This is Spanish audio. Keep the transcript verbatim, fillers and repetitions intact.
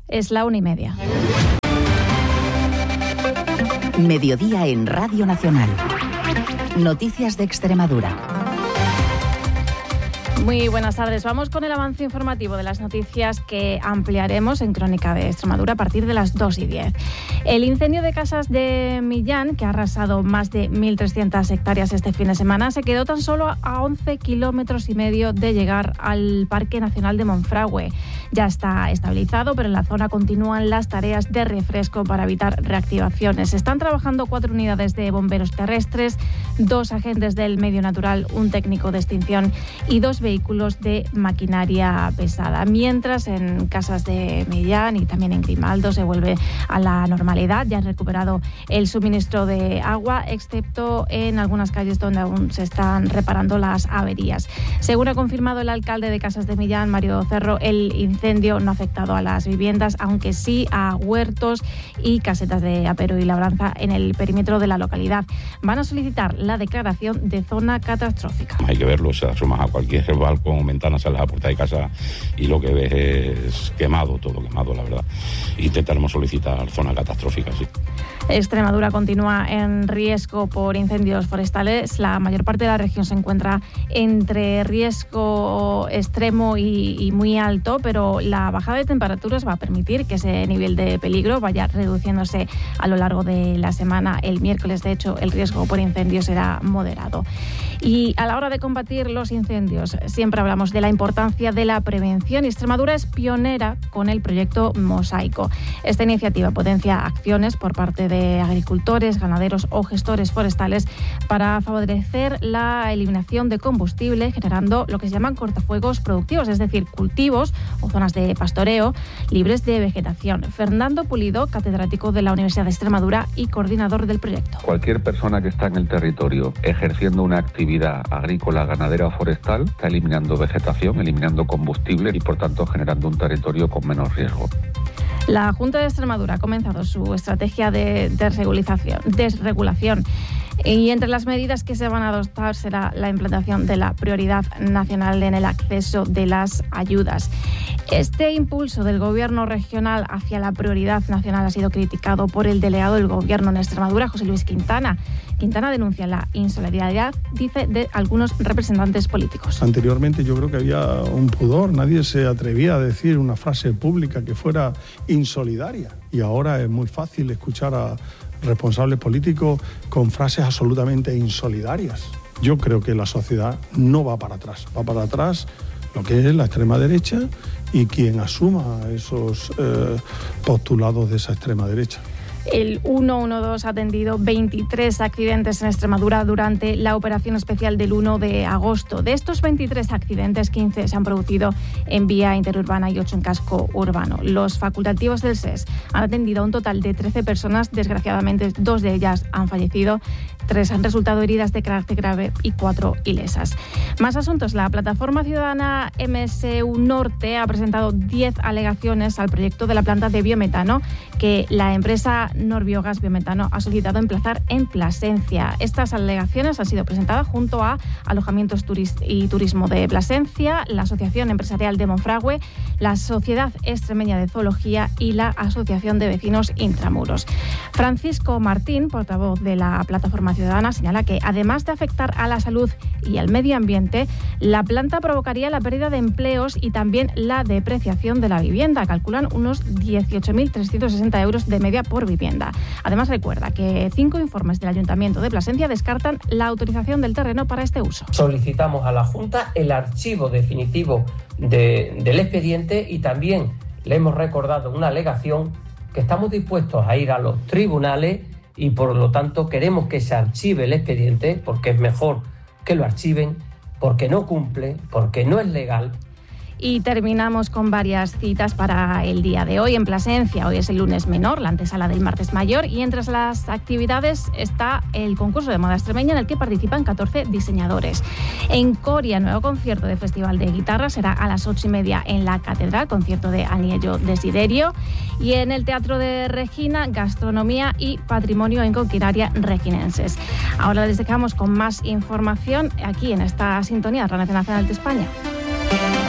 Es la una y media. Mediodía en Radio Nacional. Noticias de Extremadura. Muy buenas tardes. Vamos con el avance informativo de las noticias que ampliaremos en Crónica de Extremadura a partir de las dos y diez. El incendio de Casas de Millán, que ha arrasado más de mil trescientas hectáreas este fin de semana, se quedó tan solo a once kilómetros y medio de llegar al Parque Nacional de Monfragüe. Ya está estabilizado, pero en la zona continúan las tareas de refresco para evitar reactivaciones. Están trabajando cuatro unidades de bomberos terrestres, dos agentes del medio natural, un técnico de extinción y dos vehículos de maquinaria pesada. Mientras en Casas de Millán y también en Grimaldo se vuelve a la normalidad. Ya han recuperado el suministro de agua, excepto en algunas calles donde aún se están reparando las averías. Según ha confirmado el alcalde de Casas de Millán, Mario Cerro, el incendio no ha afectado a las viviendas, aunque sí a huertos y casetas de apero y labranza en el perímetro de la localidad. Van a solicitar la declaración de zona catastrófica. Hay que verlo, se asoma a cualquier balcón o ventana, sales a la puerta de casa y lo que ves es quemado, todo quemado, la verdad. Intentaremos solicitar zona catastrófica, sí. Extremadura continúa en riesgo por incendios forestales. La mayor parte de la región se encuentra entre riesgo extremo y, y muy alto, pero la bajada de temperaturas va a permitir que ese nivel de peligro vaya reduciéndose a lo largo de la semana. El miércoles, de hecho, el riesgo por incendios será moderado. Y a la hora de combatir los incendios, siempre hablamos de la importancia de la prevención y Extremadura es pionera con el proyecto Mosaico. Esta iniciativa potencia acciones por parte de agricultores, ganaderos o gestores forestales para favorecer la eliminación de combustible, generando lo que se llaman cortafuegos productivos, es decir, cultivos o zonas de pastoreo libres de vegetación. Fernando Pulido, catedrático de la Universidad de Extremadura y coordinador del proyecto. Cualquier persona que está en el territorio ejerciendo una actividad agrícola, ganadera o forestal está eliminando vegetación, eliminando combustible y por tanto generando un territorio con menos riesgo. La Junta de Extremadura ha comenzado su estrategia de desregulación, desregulación y entre las medidas que se van a adoptar será la implantación de la prioridad nacional en el acceso de las ayudas. Este impulso del Gobierno regional hacia la prioridad nacional ha sido criticado por el delegado del Gobierno en Extremadura, José Luis Quintana. Quintana denuncia la insolidaridad, dice, de algunos representantes políticos. Anteriormente yo creo que había un pudor, nadie se atrevía a decir una frase pública que fuera insolidaria. Y ahora es muy fácil escuchar a responsables políticos con frases absolutamente insolidarias. Yo creo que la sociedad no va para atrás, va para atrás lo que es la extrema derecha y quien asuma esos eh, postulados de esa extrema derecha. El ciento doce ha atendido veintitrés accidentes en Extremadura durante la operación especial del uno de agosto. De estos veintitrés accidentes, quince se han producido en vía interurbana y ocho en casco urbano. Los facultativos del S E S han atendido a un total de trece personas. Desgraciadamente, dos de ellas han fallecido, tres han resultado heridas de carácter grave y cuatro ilesas. Más asuntos. La plataforma ciudadana M S U Norte ha presentado diez alegaciones al proyecto de la planta de biometano que la empresa Norbiogas Biometano ha solicitado emplazar en Plasencia. Estas alegaciones han sido presentadas junto a Alojamientos Turist y Turismo de Plasencia, la Asociación Empresarial de Monfragüe, la Sociedad Extremeña de Zoología y la Asociación de Vecinos Intramuros. Francisco Martín, portavoz de la plataforma ciudadana, señala que además de afectar a la salud y al medio ambiente, la planta provocaría la pérdida de empleos y también la depreciación de la vivienda. Calculan unos dieciocho mil trescientos sesenta euros de media por vivienda. Además, recuerda que cinco informes del Ayuntamiento de Plasencia descartan la autorización del terreno para este uso. Solicitamos a la Junta el archivo definitivo de, del expediente y también le hemos recordado una alegación que estamos dispuestos a ir a los tribunales y por lo tanto queremos que se archive el expediente porque es mejor que lo archiven, porque no cumple, porque no es legal. Y terminamos con varias citas para el día de hoy en Plasencia. Hoy es el lunes menor, la antesala del martes mayor, y entre las actividades está el concurso de moda extremeña en el que participan catorce diseñadores. En Coria, nuevo concierto de Festival de Guitarra, será a las ocho y media en la Catedral, concierto de Aniello Desiderio. Y en el Teatro de Regina, gastronomía y patrimonio en Conquiraria reginenses. Ahora les dejamos con más información aquí en esta sintonía de Radio Nacional de España.